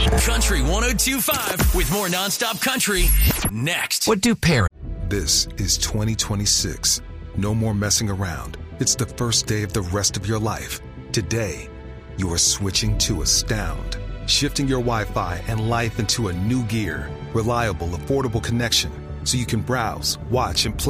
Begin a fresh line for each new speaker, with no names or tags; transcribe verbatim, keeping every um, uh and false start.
Country one oh two point five with more nonstop country next.
What do parents?
This is twenty twenty-six. No more messing around. It's the first day of the rest of your life. Today, you are switching to Astound, shifting your Wi-Fi and life into a new gear. Reliable, affordable connection so you can browse, watch, and play